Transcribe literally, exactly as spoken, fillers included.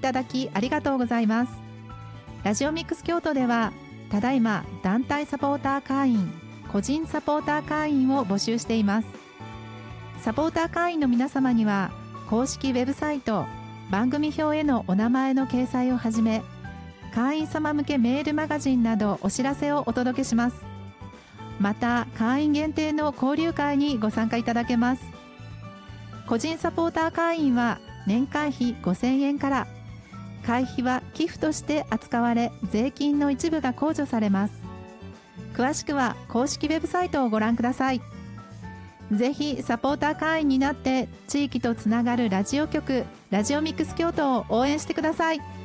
ただきありがとうございます。ラジオミックス京都ではただいま団体サポーター会員、個人サポーター会員を募集しています。サポーター会員の皆様には公式ウェブサイト、番組表へのお名前の掲載をはじめ、会員様向けメールマガジンなどお知らせをお届けします。また会員限定の交流会にご参加いただけます。個人サポーター会員は年会費ごせんえんから、会費は寄付として扱われ、税金の一部が控除されます。詳しくは公式ウェブサイトをご覧ください。ぜひサポーター会員になって地域とつながるラジオ局、ラジオミックス京都を応援してください。